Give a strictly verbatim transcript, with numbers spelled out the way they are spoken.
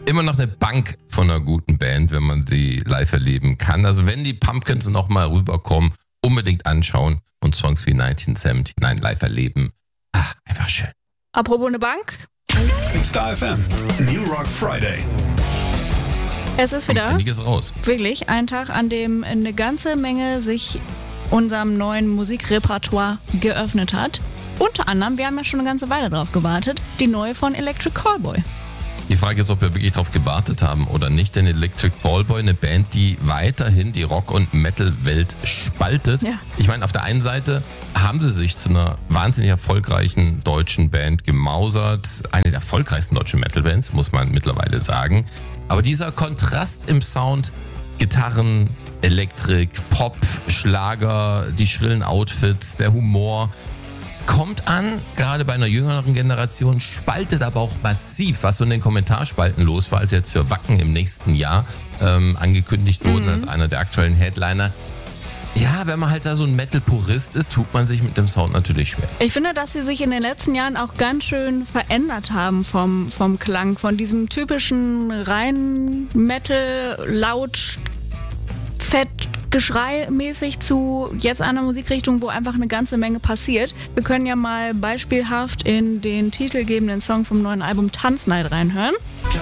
immer noch eine Bank von einer guten Band, wenn man sie live erleben kann. Also wenn die Pumpkins nochmal rüberkommen, unbedingt anschauen und Songs wie neunzehnhundertneunundsiebzig live erleben. Ach, einfach schön. Apropos eine Bank. Star F M, New Rock Friday. Es ist wieder einiges raus. Wirklich ein Tag, an dem eine ganze Menge sich unserem neuen Musikrepertoire geöffnet hat. Unter anderem, wir haben ja schon eine ganze Weile drauf gewartet, die neue von Electric Callboy. Die Frage ist, ob wir wirklich darauf gewartet haben oder nicht, denn Electric Callboy, eine Band, die weiterhin die Rock- und Metal-Welt spaltet. Ja. Ich meine, auf der einen Seite haben sie sich zu einer wahnsinnig erfolgreichen deutschen Band gemausert. Eine der erfolgreichsten deutschen Metal-Bands, muss man mittlerweile sagen. Aber dieser Kontrast im Sound, Gitarren, Elektrik, Pop, Schlager, die schrillen Outfits, der Humor, kommt an, gerade bei einer jüngeren Generation, spaltet aber auch massiv, was so in den Kommentarspalten los war, als jetzt für Wacken im nächsten Jahr ähm, angekündigt wurden Mhm. als einer der aktuellen Headliner. Ja, wenn man halt da so ein Metal-Purist ist, tut man sich mit dem Sound natürlich schwer. Ich finde, dass sie sich in den letzten Jahren auch ganz schön verändert haben vom, vom Klang, von diesem typischen rein Metal, laut, fett, Geschrei-mäßig zu jetzt einer Musikrichtung, wo einfach eine ganze Menge passiert. Wir können ja mal beispielhaft in den titelgebenden Song vom neuen Album Tanznight reinhören.